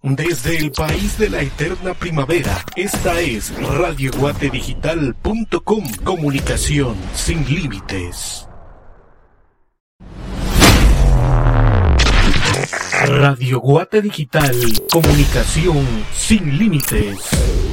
Desde el país de la eterna primavera, esta es radioguatedigital.com. Comunicación sin límites. Radio Guate Digital, comunicación sin límites.